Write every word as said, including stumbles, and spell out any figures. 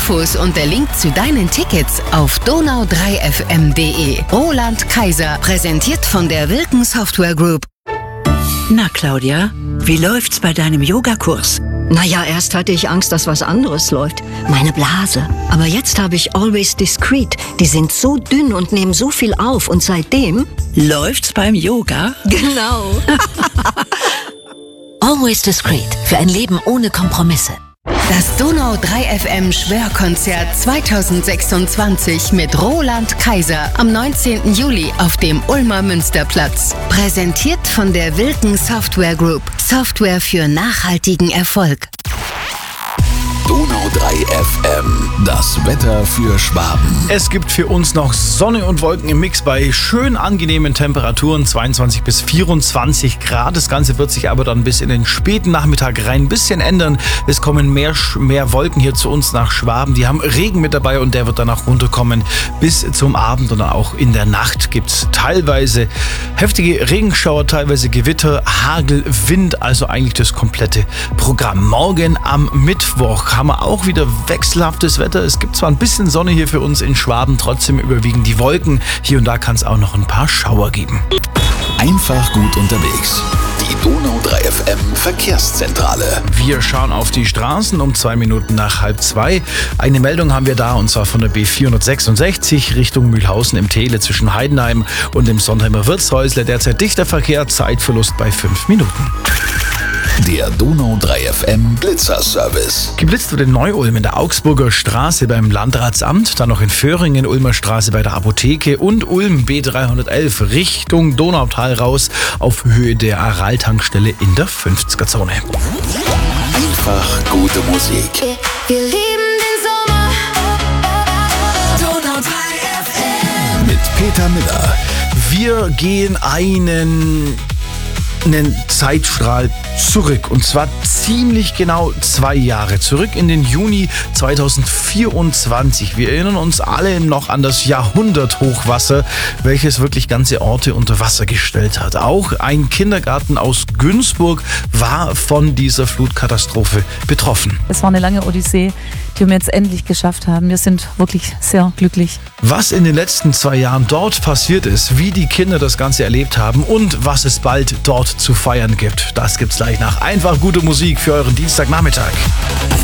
Infos und der Link zu deinen Tickets auf donau drei f m punkt de. Roland Kaiser, präsentiert von der Wilken Software Group. Na Claudia, wie läuft's bei deinem Yogakurs? Naja, erst hatte ich Angst, dass was anderes läuft. Meine Blase. Aber jetzt habe ich Always Discreet. Die sind so dünn und nehmen so viel auf. Und seitdem... Läuft's beim Yoga? Genau. Always Discreet. Für ein Leben ohne Kompromisse. Das Donau drei F M Schwörkonzert zweitausendsechsundzwanzig mit Roland Kaiser am neunzehnten Juli auf dem Ulmer Münsterplatz. Präsentiert von der Wilken Software Group. Software für nachhaltigen Erfolg. Donau drei F M, das Wetter für Schwaben. Es gibt für uns noch Sonne und Wolken im Mix bei schön angenehmen Temperaturen, zweiundzwanzig bis vierundzwanzig Grad. Das Ganze wird sich aber dann bis in den späten Nachmittag rein ein bisschen ändern. Es kommen mehr, mehr Wolken hier zu uns nach Schwaben. Die haben Regen mit dabei und der wird dann auch runterkommen bis zum Abend. Und dann auch in der Nacht gibt es teilweise heftige Regenschauer, teilweise Gewitter, Hagel, Wind. Also eigentlich das komplette Programm. Morgen am Mittwoch haben wir auch wieder wechselhaftes Wetter. Es gibt zwar ein bisschen Sonne hier für uns in Schwaben, trotzdem überwiegen die Wolken. Hier und da kann es auch noch ein paar Schauer geben. Einfach gut unterwegs. Die Donau drei F M Verkehrszentrale. Wir schauen auf die Straßen um zwei Minuten nach halb zwei. Eine Meldung haben wir da und zwar von der B vierhundertsechsundsechzig Richtung Mühlhausen im Tele zwischen Heidenheim und dem Sontheimer Wirtshäusle. Derzeit dichter Verkehr, Zeitverlust bei fünf Minuten. Der Donau drei F M Blitzerservice. Geblitzt wurde in Neu-Ulm in der Augsburger Straße beim Landratsamt, dann noch in Föhringen, Ulmer Straße bei der Apotheke und Ulm B dreihundertelf Richtung Donautal raus auf Höhe der Aral-Tankstelle in der fünfziger Zone. Einfach gute Musik. Wir lieben den Sommer. Donau drei F M. Mit Peter Miller. Wir gehen einen... einen Zeitstrahl zurück und zwar ziemlich genau zwei Jahre zurück in den Juni zweitausendvierundzwanzig. Wir erinnern uns alle noch an das Jahrhunderthochwasser, welches wirklich ganze Orte unter Wasser gestellt hat. Auch ein Kindergarten aus Günzburg war von dieser Flutkatastrophe betroffen. Es war eine lange Odyssee, die wir jetzt endlich geschafft haben. Wir sind wirklich sehr glücklich. Was in den letzten zwei Jahren dort passiert ist, wie die Kinder das Ganze erlebt haben und was es bald dort zu feiern gibt, das gibt's gleich nach. Einfach gute Musik für euren Dienstagnachmittag.